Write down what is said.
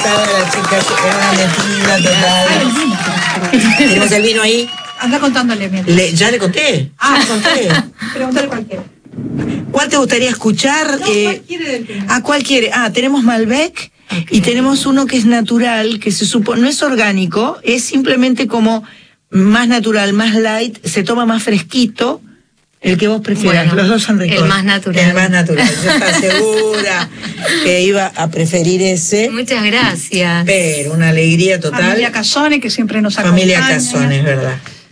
invitada, la chica era una metida total. ¿Tenemos el vino ahí? Anda contándole mientras. ¿Ya le conté? Le conté. Pregúntale cualquiera. ¿Cuál te gustaría escuchar? No, ¿cuál quiere del primero? ¿Cuál quiere? Tenemos Malbec. Okay. Y tenemos uno que es natural, que se supone, no es orgánico, es simplemente como más natural, más light, se toma más fresquito, el que vos prefieras. Bueno, los dos son ricos. El más natural. El más natural. Yo estaba segura que iba a preferir ese. Muchas gracias. Pero una alegría total. Familia Casone, que siempre nos acompaña. Familia Casone, es verdad.